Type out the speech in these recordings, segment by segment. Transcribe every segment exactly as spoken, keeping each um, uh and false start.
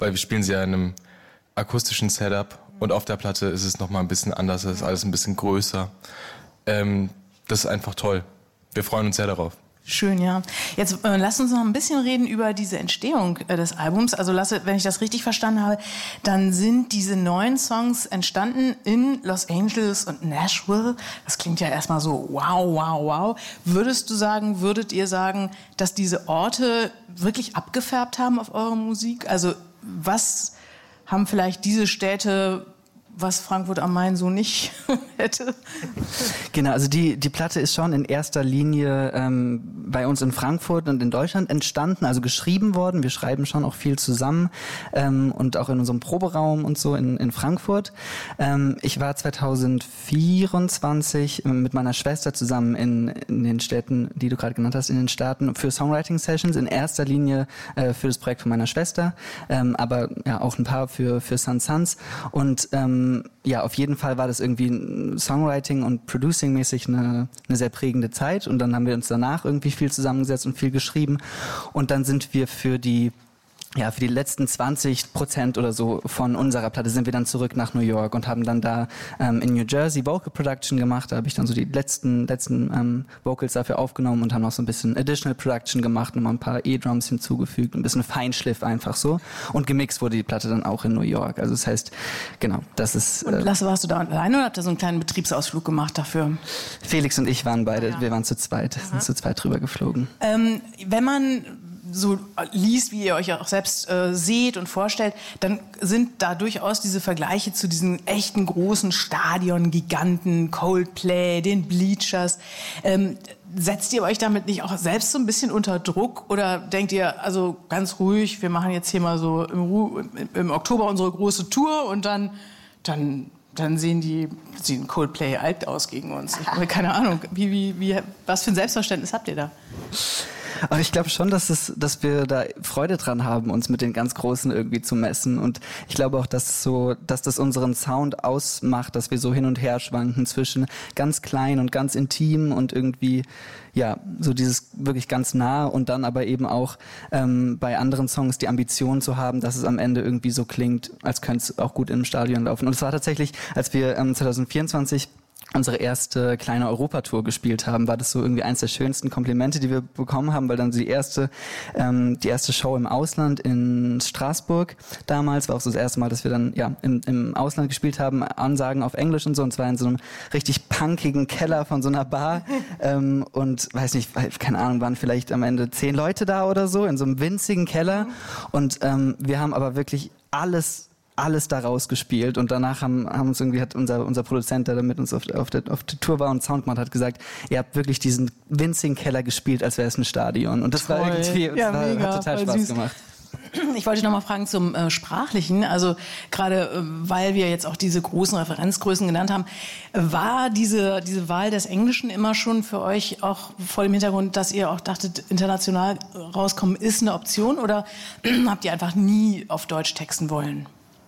weil wir spielen sie ja in einem akustischen Setup und auf der Platte ist es nochmal ein bisschen anders, es ist alles ein bisschen größer. Ähm, das ist einfach toll. Wir freuen uns sehr darauf. Schön, ja. Jetzt äh, lasst uns noch ein bisschen reden über diese Entstehung äh, des Albums. Also lasse, wenn ich das richtig verstanden habe, dann sind diese neuen Songs entstanden in Los Angeles und Nashville. Das klingt ja erstmal so wow, wow, wow. Würdest du sagen, würdet ihr sagen, dass diese Orte wirklich abgefärbt haben auf eure Musik? Also was haben vielleicht diese Städte, was Frankfurt am Main so nicht hätte? Genau, also die, die Platte ist schon in erster Linie ähm, bei uns in Frankfurt und in Deutschland entstanden, also geschrieben worden. Wir schreiben schon auch viel zusammen ähm, und auch in unserem Proberaum und so in, in Frankfurt. Ähm, ich war zwanzig vierundzwanzig mit meiner Schwester zusammen in, in den Städten, die du gerade genannt hast, in den Staaten für Songwriting-Sessions, in erster Linie äh, für das Projekt von meiner Schwester, ähm, aber ja auch ein paar für, für Sun Suns und ähm, ja, auf jeden Fall war das irgendwie Songwriting und Producing-mäßig eine, eine sehr prägende Zeit und dann haben wir uns danach irgendwie viel zusammengesetzt und viel geschrieben und dann sind wir für die Ja, für die letzten zwanzig Prozent oder so von unserer Platte sind wir dann zurück nach New York und haben dann da ähm, in New Jersey Vocal Production gemacht. Da habe ich dann so die letzten letzten ähm, Vocals dafür aufgenommen und haben noch so ein bisschen Additional Production gemacht, nochmal ein paar E-Drums hinzugefügt, ein bisschen Feinschliff einfach so. Und gemixt wurde die Platte dann auch in New York. Also das heißt, genau, das ist... Und Lasse, warst du da alleine oder habt ihr so einen kleinen Betriebsausflug gemacht dafür? Felix und ich waren beide, ja. wir waren zu zweit, Aha. sind zu zweit drüber geflogen. Ähm, wenn man so liest, wie ihr euch auch selbst äh, seht und vorstellt, dann sind da durchaus diese Vergleiche zu diesen echten großen Stadion-Giganten, Coldplay, den Bleachers. Ähm, setzt ihr euch damit nicht auch selbst so ein bisschen unter Druck oder denkt ihr, also ganz ruhig, wir machen jetzt hier mal so im, Ru- im Oktober unsere große Tour und dann, dann, dann sehen die sehen Coldplay alt aus gegen uns? Ich habe keine Ahnung. Wie, wie, wie, was für ein Selbstverständnis habt ihr da? Aber ich glaube schon, dass es, dass wir da Freude dran haben, uns mit den ganz Großen irgendwie zu messen. Und ich glaube auch, dass so, dass das unseren Sound ausmacht, dass wir so hin und her schwanken zwischen ganz klein und ganz intim und irgendwie, ja, so dieses wirklich ganz nah und dann aber eben auch ähm, bei anderen Songs die Ambition zu haben, dass es am Ende irgendwie so klingt, als könnte es auch gut im Stadion laufen. Und es war tatsächlich, als wir ähm, zwanzig vierundzwanzig unsere erste kleine Europatour gespielt haben, war das so irgendwie eins der schönsten Komplimente, die wir bekommen haben, weil dann die erste ähm, die erste Show im Ausland in Straßburg damals war auch so das erste Mal, dass wir dann ja im, im Ausland gespielt haben, Ansagen auf Englisch und so, und zwar in so einem richtig punkigen Keller von so einer Bar ähm, und weiß nicht, keine Ahnung, waren vielleicht am Ende zehn Leute da oder so, in so einem winzigen Keller und ähm, wir haben aber wirklich alles alles da rausgespielt und danach haben, haben uns irgendwie, hat unser, unser Produzent, der da mit uns auf, auf, der, auf der Tour war und Sound gemacht hat, gesagt, ihr habt wirklich diesen winzigen Keller gespielt, als wäre es ein Stadion. Und das Toll. war irgendwie, das ja, war, mega, hat total Spaß süß. gemacht. Ich wollte noch mal fragen zum äh, Sprachlichen, also gerade äh, weil wir jetzt auch diese großen Referenzgrößen genannt haben, war diese, diese Wahl des Englischen immer schon für euch auch vor dem Hintergrund, dass ihr auch dachtet, international rauskommen ist eine Option oder habt ihr einfach nie auf Deutsch texten wollen?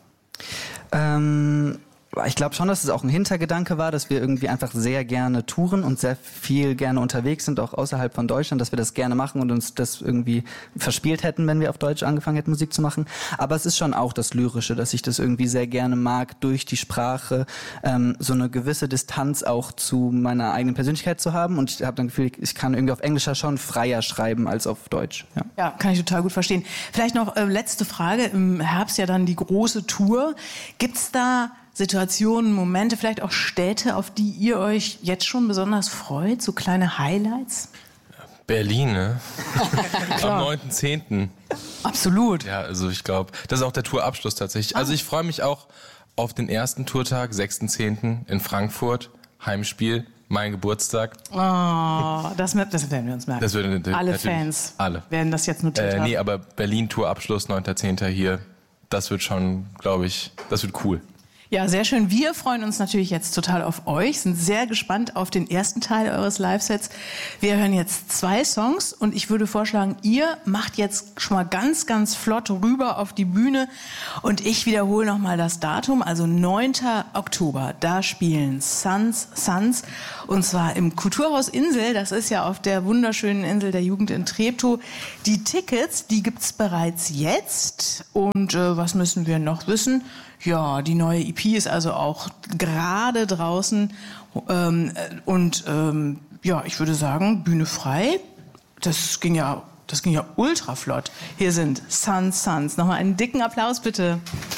Ähm, ich glaube schon, dass es auch ein Hintergedanke war, dass wir irgendwie einfach sehr gerne touren und sehr viel gerne unterwegs sind, auch außerhalb von Deutschland, dass wir das gerne machen und uns das irgendwie verspielt hätten, wenn wir auf Deutsch angefangen hätten, Musik zu machen. Aber es ist schon auch das Lyrische, dass ich das irgendwie sehr gerne mag, durch die Sprache ähm, so eine gewisse Distanz auch zu meiner eigenen Persönlichkeit zu haben. Und ich habe dann Gefühl, ich kann irgendwie auf Englisch schon freier schreiben als auf Deutsch. Ja, ja, kann ich total gut verstehen. Vielleicht noch äh, letzte Frage. Im Herbst ja dann die große Tour. Gibt's da Situationen, Momente, vielleicht auch Städte, auf die ihr euch jetzt schon besonders freut? So kleine Highlights? Berlin, ne? Am neunten zehnten Absolut. Ja, also ich glaube, das ist auch der Tourabschluss tatsächlich. Ah. Also ich freue mich auch auf den ersten Tourtag, sechsten zehnten in Frankfurt, Heimspiel, mein Geburtstag. Oh, das, das werden wir uns merken. Das würden, alle Fans alle. werden das jetzt notiert äh, haben. Nee, aber Berlin, Tourabschluss, neunten zehnten hier, das wird schon, glaube ich, das wird cool. Ja, sehr schön. Wir freuen uns natürlich jetzt total auf euch, sind sehr gespannt auf den ersten Teil eures Live-Sets. Wir hören jetzt zwei Songs und ich würde vorschlagen, ihr macht jetzt schon mal ganz, ganz flott rüber auf die Bühne und ich wiederhole nochmal das Datum, also neunten Oktober. Da spielen Sons Sons und zwar im Kulturhaus Insel. Das ist ja auf der wunderschönen Insel der Jugend in Treptow. Die Tickets, die gibt's bereits jetzt und äh, was müssen wir noch wissen? Ja, die neue E P ist also auch gerade draußen ähm, und ähm, ja, ich würde sagen, Bühne frei. Das ging ja, das ging ja ultra flott. Hier sind Sons Sons. Nochmal einen dicken Applaus bitte.